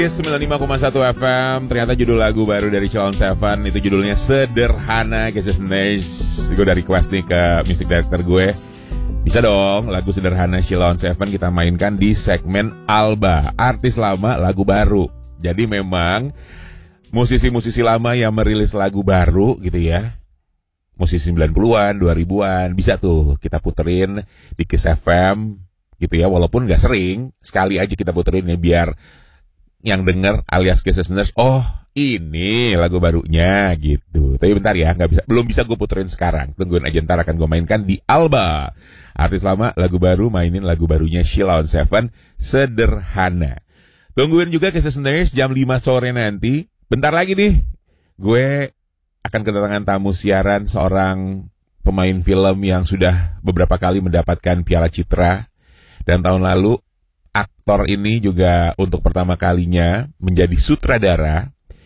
95,1 FM. Ternyata judul lagu baru dari Sheila on 7 itu judulnya Sederhana. Guys, gue dari request nih ke music director gue, bisa dong lagu Sederhana Sheila on 7 kita mainkan di segmen Alba, artis lama lagu baru. Jadi memang musisi-musisi lama yang merilis lagu baru gitu ya, musisi 90-an, 2000-an, bisa tuh kita puterin di Kiss FM gitu ya. Walaupun gak sering, sekali aja kita puterin ya, biar yang denger alias Kiss listeners, oh ini lagu barunya gitu. Tapi bentar ya, belum bisa gue puterin sekarang. Tungguin aja, ntar akan gue mainkan di Alba, artis lama lagu baru, mainin lagu barunya Sheila on 7, Sederhana. Tungguin juga Kiss listeners jam 5 sore nanti. Bentar lagi nih, gue akan kedatangan tamu siaran, seorang pemain film yang sudah beberapa kali mendapatkan Piala Citra. Dan tahun lalu aktor ini juga untuk pertama kalinya menjadi sutradara.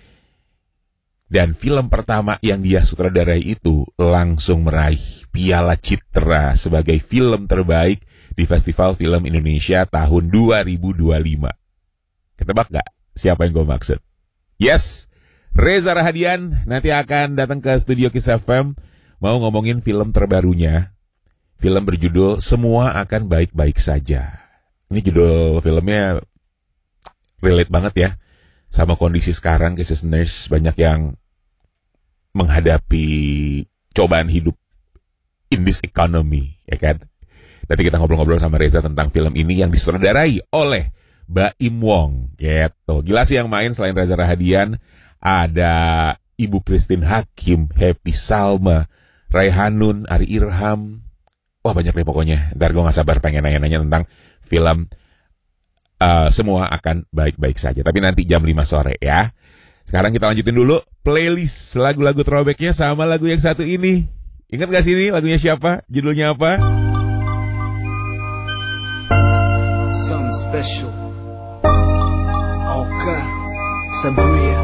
Dan film pertama yang dia sutradarai itu langsung meraih Piala Citra sebagai film terbaik di Festival Film Indonesia tahun 2025. Ketebak gak siapa yang gue maksud? Yes, Reza Rahadian nanti akan datang ke studio Kiss FM, mau ngomongin film terbarunya. Film berjudul Semua Akan Baik-Baik Saja. Ini judul filmnya relate banget ya sama kondisi sekarang. Kiss listeners, banyak yang menghadapi cobaan hidup in this economy, ya kan? Nanti kita ngobrol-ngobrol sama Reza tentang film ini yang disutradarai oleh Baim Wong, gitu. Gila sih yang main selain Reza Rahadian, ada Ibu Christine Hakim, Happy Salma, Raihanun, Ari Irham. Wah, banyak deh pokoknya. Ntar gue gak sabar pengen nanya-nanya tentang film Semua Akan Baik-Baik Saja. Tapi nanti jam 5 sore ya. Sekarang kita lanjutin dulu playlist lagu-lagu throwbacknya sama lagu yang satu ini. Ingat gak sih ini lagunya siapa? Judulnya apa? Something special. Okay, Sabria.